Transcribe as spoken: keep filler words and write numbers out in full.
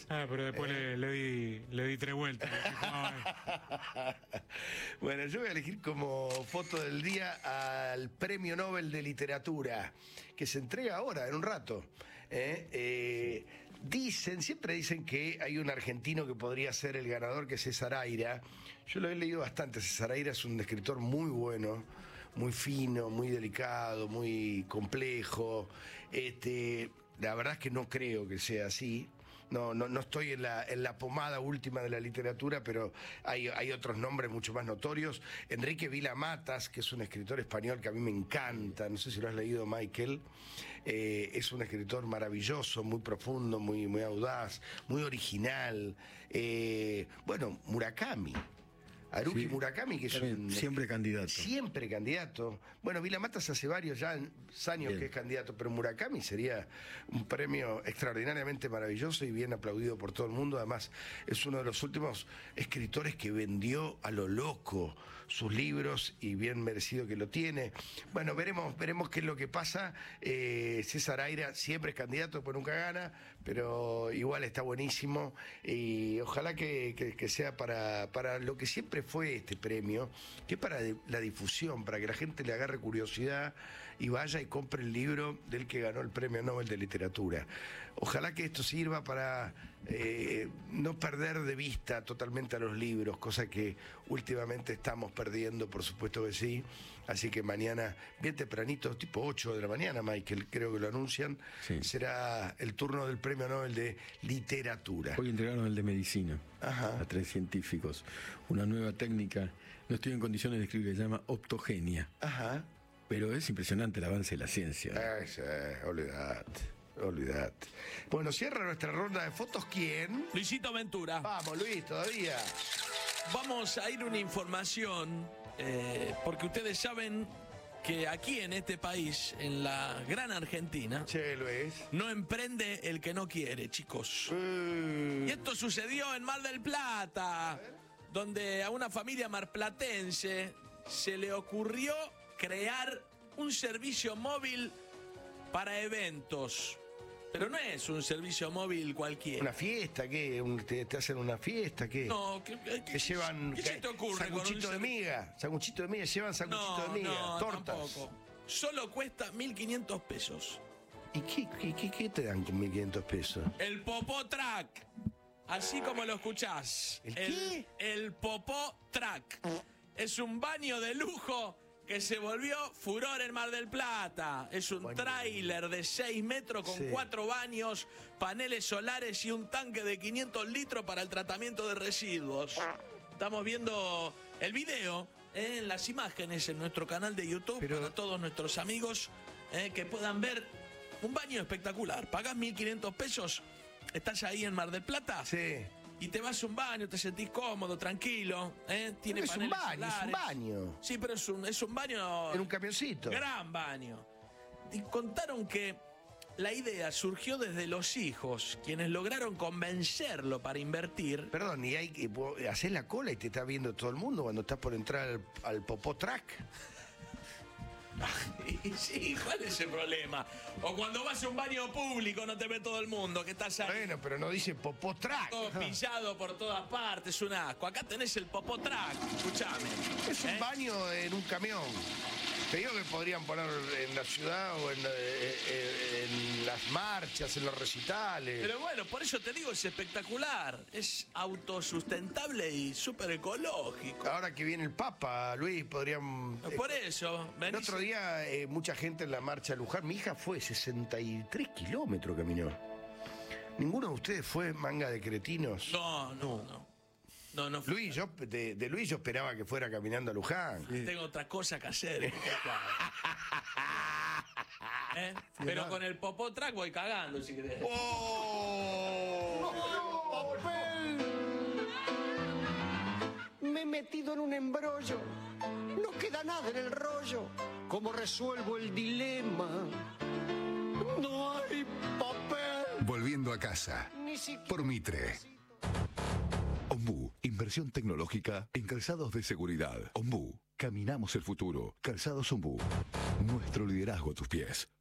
Ah, pero después Eh. le, le di le di tres vueltas. Bueno, yo voy a elegir como foto del día al Premio Nobel de Literatura, que se entrega ahora, en un rato. ¿eh? Eh, dicen, siempre dicen que hay un argentino que podría ser el ganador, que es César Aira. Yo lo he leído bastante. César Aira es un escritor muy bueno, muy fino, muy delicado, muy complejo. Este, la verdad es que no creo que sea así. No, no, no estoy en la, en la pomada última de la literatura, pero hay, hay otros nombres mucho más notorios. Enrique Vila Matas, que es un escritor español que a mí me encanta, no sé si lo has leído, Michael. Eh, es un escritor maravilloso, muy profundo, muy, muy audaz, muy original. Eh, bueno, Murakami. Haruki Sí, Murakami, que es un... siempre candidato. Siempre candidato. Bueno, Vila Matas hace varios ya años Bien. que es candidato, pero Murakami sería un premio extraordinariamente maravilloso y bien aplaudido por todo el mundo. Además, es uno de los últimos escritores que vendió a lo loco sus libros y bien merecido que lo tiene. Bueno, veremos, veremos qué es lo que pasa. Eh, César Aira siempre es candidato, pues nunca gana, pero igual está buenísimo y ojalá que, que, que sea para, para lo que siempre fue este premio, que es para la difusión, para que la gente le agarre curiosidad y vaya y compre el libro del que ganó el Premio Nobel de Literatura. Ojalá que esto sirva para eh, no perder de vista totalmente a los libros, cosa que últimamente estamos perdiendo, por supuesto que sí. Así que mañana, bien tempranito, tipo ocho de la mañana, Michael, creo que lo anuncian, Sí. será el turno del Premio Nobel de Literatura. Hoy entregaron el de medicina Ajá. a tres científicos. Una nueva técnica, no estoy en condiciones de escribir, se llama optogenia. Ajá. Pero es impresionante el avance de la ciencia. Ay, sí, olvidate, olvidate. Bueno, cierra nuestra ronda de fotos, ¿quién? Luisito Ventura. Vamos, Luis, todavía. Vamos a ir a una información, eh, porque ustedes saben que aquí en este país, en la gran Argentina, Che, Luis. no emprende el que no quiere, chicos. Uh, Y esto sucedió en Mar del Plata, donde a una familia marplatense se le ocurrió crear un servicio móvil para eventos. Pero no es un servicio móvil cualquiera. ¿Una fiesta? ¿Qué? Un- te, te hacen una fiesta? ¿Qué? No, ¿qué, qué- Que llevan ¿qué se te ocurre con un sanguchito de servi- miga, sanguchito de miga, llevan sanguchito No, de miga, no, tortas. tampoco. Solo cuesta mil quinientos pesos. ¿Y qué, qué, qué, qué te dan con mil quinientos pesos? El Popó Track. Así como lo escuchás. ¿El el, qué? el Popó Track. Es un baño de lujo que se volvió furor en Mar del Plata. Es un Bueno. tráiler de seis metros con Sí. cuatro baños, paneles solares y un tanque de quinientos litros para el tratamiento de residuos. Estamos viendo el video eh, en las imágenes en nuestro canal de YouTube Pero- para todos nuestros amigos eh, que puedan ver un baño espectacular. Pagás mil quinientos pesos, estás ahí en Mar del Plata. Sí. Y te vas a un baño, te sentís cómodo, tranquilo. ¿eh? Tiene Es un paneles baño, es un solares. baño. Sí, pero es un, es un baño. En un camioncito. Gran baño. Y contaron que la idea surgió desde los hijos, quienes lograron convencerlo para invertir. Perdón, y hay que vos hacés la cola y te está viendo todo el mundo cuando estás por entrar al, al Popó Track. Y sí, ¿cuál es el problema? O cuando vas a un baño público no te ve todo el mundo, que estás ahí. Bueno, pero no dice Popó Track. Todo pillado por todas partes, es un asco. Acá tenés el Popó Track, escuchame. Es un ¿eh? baño en un camión. Te digo que podrían poner en la ciudad o en, eh, eh, en las marchas, en los recitales. Pero bueno, por eso te digo, es espectacular. Es autosustentable y súper ecológico. Ahora que viene el Papa, Luis, podrían... eh, Por eso, el venís- otro día eh, mucha gente en la marcha a Luján. Mi hija fue sesenta y tres kilómetros caminó. ¿Ninguno de ustedes fue, manga de cretinos? No, no, no. No, no. Luis, yo, de, de Luis yo esperaba que fuera caminando a Luján. Tengo otra cosa que hacer. ¿Eh? Pero con el Popó Track voy cagando, si querés. ¡Oh! Me he metido en un embrollo, no queda nada en el rollo. ¿Cómo resuelvo el dilema? No hay papel. Volviendo a casa. Ni siquiera... Por Mitre. Ombú, inversión tecnológica en calzados de seguridad. Ombú, caminamos el futuro. Calzados Ombú, nuestro liderazgo a tus pies.